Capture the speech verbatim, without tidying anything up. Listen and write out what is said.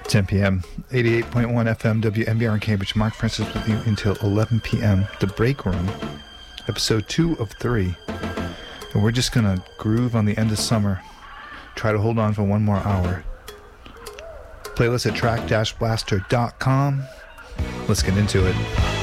ten p.m. eighty-eight point one F M W M B R in Cambridge. Mark Francis with you until eleven p.m. The Break Room, episode two of three. And we're just going to groove on the end of summer. Try to hold on for one more hour. Playlist at track dash blaster dot com. Let's get into it.